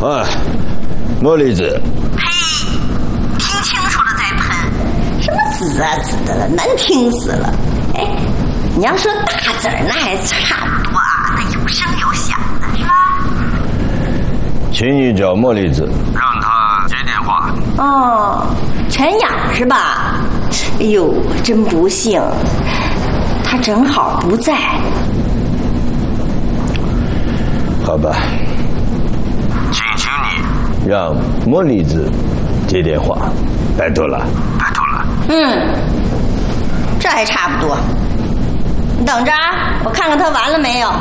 啊，茉莉子。 嘿，听清楚了再喷，什么滋啊滋的了，难听死了。哎，你要说大字儿那还差不多啊，那有声有响的是吧？ 请你找茉莉子， 让她接电话。 哦，全养是吧？哎呦，真不幸，他正好不在。 好吧， 请你让茉莉子接电话，拜托了。 拜托了。 这还差不多。你等着啊，我看看他完了没有。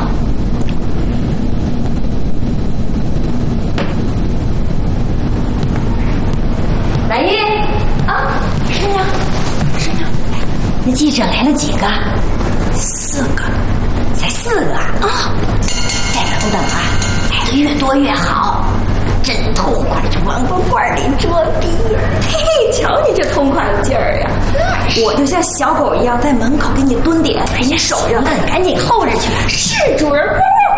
蓝玉啊，师娘，师娘，那记者来了几个？4个，才4个啊！再等等啊，来的越多越好，真痛快，这往罐里捉逼。嘿嘿，瞧你这痛快的劲儿呀！我就像小狗一样在门口给你蹲点，给你守着，那你赶紧候着去。是主人。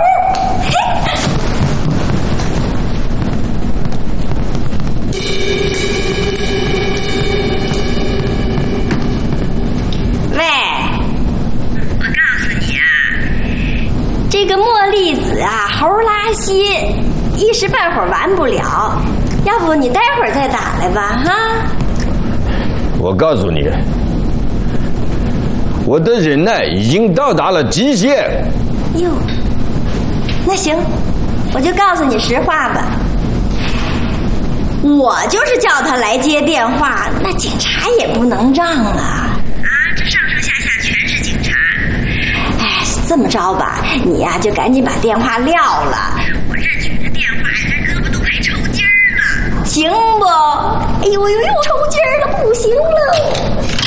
喂，我告诉你啊，这个茉莉子啊，猴拉稀，一时半会儿完不了，要不你待会儿再打来吧，哈。 我告诉你，我的忍耐已经到达了极限。 哟，那行，我就告诉你实话吧。我就是叫他来接电话，那警察也不能让啊！这上上下下全是警察。哎，这么着吧，你呀就赶紧把电话撂了。我这举着电话，这胳膊都快抽筋儿了，行不？哎呦呦呦，抽筋儿了，不行了。